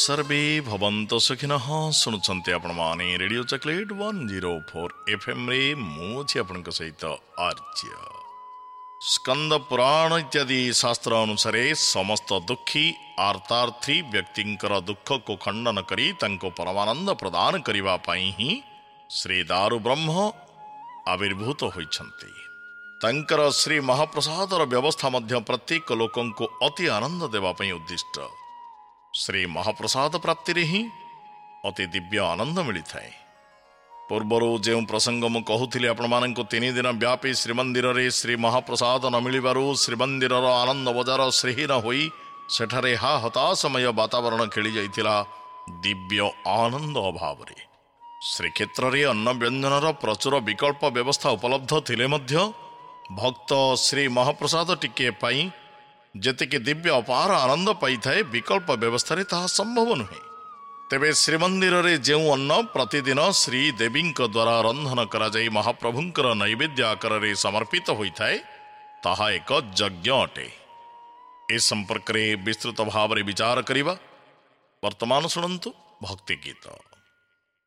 सर्वे भवन्तु सुखिनः शुणुचन्ति आपणमाने radio chocolate 104 FM रे मु अछि आपनक सहित आर्य। स्कंद पुराण इत्यादि शास्त्र अनुसारे समस्त दुखी आर्तार्थी व्यक्तिंकर दुख को खंडन करी तांको परमानंद प्रदान करिवा पई ही श्री दारु ब्रह्म आविर्भूत होइछन्ति। तांकर श्री महाप्रसादर व्यवस्था मध्य प्रत्येक लोकं को अति आनंद देवा पई उद्दिष्ट। श्री महाप्रसाद प्राप्ति रे ही अति दिव्य आनंद मिली थाए। पूर्वरु जो प्रसंग मु कहूली आपण मानक 3 दिन व्यापी श्रीमंदिर रे श्री महाप्रसाद न मिलिबारु श्रीमंदिर आनंद बजार श्रीहीन होई सेठारे हा हताशमय वातावरण खेली जाइतिला दिव्य आनंद अभाव रे। श्रीक्षेत्र रे अन्न व्यंजनर प्रचुर विकल्प व्यवस्था उपलब्ध थिले मध्य भक्त श्री महाप्रसाद टिके पाई जेतिके दिव्य अपार आनंद पाई थाए विकल्प व्यवस्था रे ताहा संभव नुहे। तेबे श्रीमंदिर रे जेउ अन्न प्रतिदिन श्री देवींक द्वारा रंधन करा जाई महाप्रभुंकर नैवेद्य आकार रे समर्पित होई थाए ताहा एक यज्ञ अटे। ए संपर्क रे विस्तृत भाव रे विचार करिबा। वर्तमान सुनंतु भक्ति गीत।